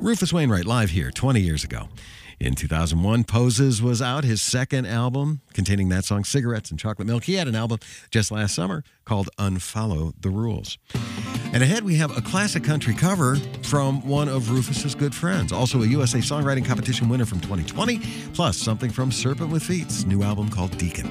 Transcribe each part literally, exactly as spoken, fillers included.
Rufus Wainwright live here twenty years ago. In two thousand one, Poses was out, his second album containing that song, Cigarettes and Chocolate Milk. He had an album just last summer called Unfollow the Rules. And ahead we have a classic country cover from one of Rufus's good friends, also a U S A Songwriting Competition winner from twenty twenty, plus something from Serpent with Feet's new album called Deacon.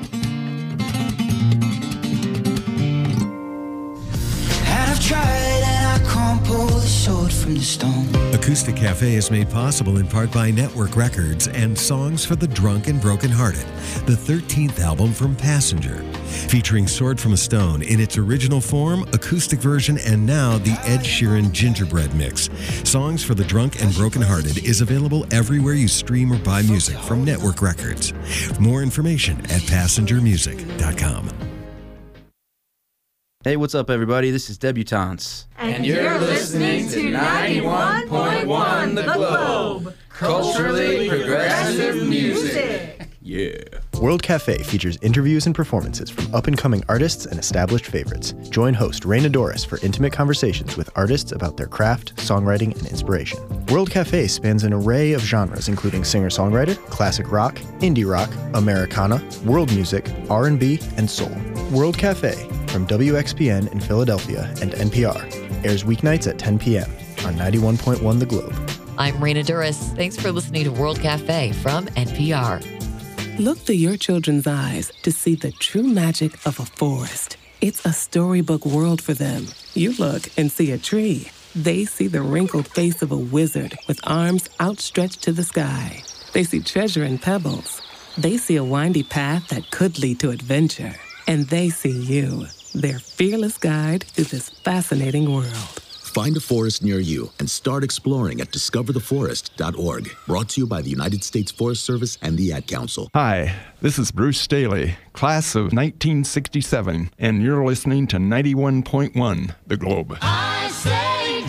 And I've tried and I can't pull the sword from the stone. Acoustic Cafe is made possible in part by Network Records and Songs for the Drunk and Brokenhearted, the thirteenth album from Passenger. Featuring Sword from a Stone in its original form, acoustic version, and now the Ed Sheeran Gingerbread Mix. Songs for the Drunk and Brokenhearted is available everywhere you stream or buy music from Network Records. More information at passenger music dot com. Hey, what's up, everybody? This is Debutantes. And you're listening to ninety-one point one The Globe, culturally progressive music. Yeah. World Cafe features interviews and performances from up-and-coming artists and established favorites. Join host Raina Doris for intimate conversations with artists about their craft, songwriting, and inspiration. World Cafe spans an array of genres including singer-songwriter, classic rock, indie rock, Americana, world music, R and B, and soul. World Cafe from W X P N in Philadelphia and N P R airs weeknights at ten p.m. on ninety-one point one The Globe. I'm Raina Duras. Thanks for listening to World Cafe from N P R. Look through your children's eyes to see the true magic of a forest. It's a storybook world for them. You look and see a tree. They see the wrinkled face of a wizard with arms outstretched to the sky. They see treasure in pebbles. They see a windy path that could lead to adventure. And they see you, their fearless guide through this fascinating world. Find a forest near you and start exploring at discover the forest dot org. Brought to you by the United States Forest Service and the Ad Council. Hi, this is Bruce Staley, class of nineteen sixty-seven, and you're listening to ninety-one point one The Globe. I say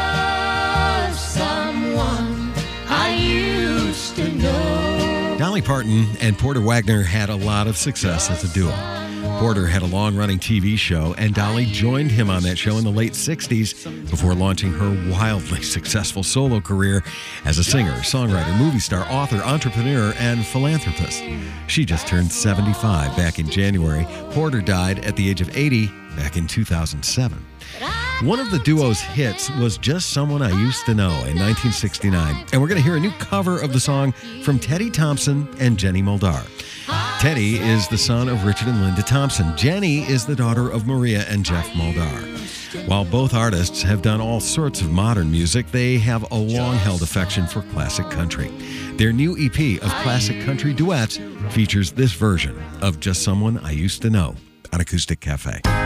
just someone I used to know. Dolly Parton and Porter Wagner had a lot of success as a duo. Porter had a long-running T V show, and Dolly joined him on that show in the late sixties before launching her wildly successful solo career as a singer, songwriter, movie star, author, entrepreneur, and philanthropist. She just turned seventy-five back in January. Porter died at the age of eighty back in two thousand seven. One of the duo's hits was Just Someone I Used to Know in nineteen sixty-nine, and we're going to hear a new cover of the song from Teddy Thompson and Jenny Moldar. Teddy is the son of Richard and Linda Thompson. Jenny is the daughter of Maria and Jeff Moldar. While both artists have done all sorts of modern music, they have a long-held affection for classic country. Their new E P of classic country duets features this version of Just Someone I Used to Know on Acoustic Cafe.